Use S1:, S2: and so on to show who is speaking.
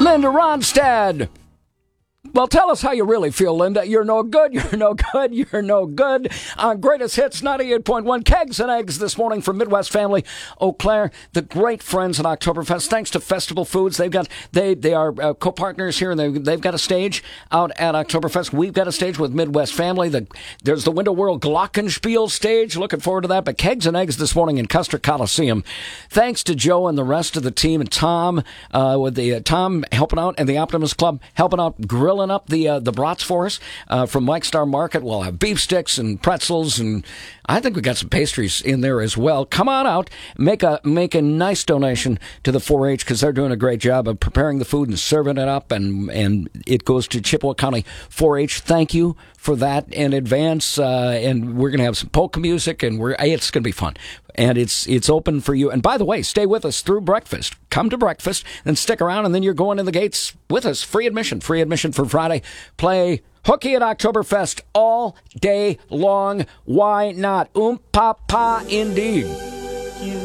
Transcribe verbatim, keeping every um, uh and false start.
S1: Linda Ronstadt. Well, tell us how you really feel, Linda. You're no good, you're no good, you're no good. On Greatest Hits ninety-eight point one, Kegs and Eggs this morning from Midwest Family Eau Claire, the great friends at Oktoberfest. Thanks to Festival Foods. They've got, they they are uh, co-partners here, and they, they've got a stage out at Oktoberfest. We've got a stage with Midwest Family. The, there's the Window World Glockenspiel stage. Looking forward to that. But Kegs and Eggs this morning in Custer Coliseum. Thanks to Joe and the rest of the team, and Tom, uh, with the uh, Tom helping out, and the Optimist Club helping out, grilling up the uh, the brats for us uh, from Mike Star Market. We'll have beef sticks and pretzels, and I think we got some pastries in there as well. Come on out, make a make a nice donation to the four H, because they're doing a great job of preparing the food and serving it up, and and it goes to Chippewa County four H. Thank you for that in advance, uh, and we're going to have some polka music, and we're it's going to be fun. And it's it's open for you. And by the way, stay with us through breakfast. Come to breakfast, then stick around, and then you're going in the gates with us. Free admission. Free admission for Friday. Play hooky at Oktoberfest all day long. Why not? Oom pa pa indeed.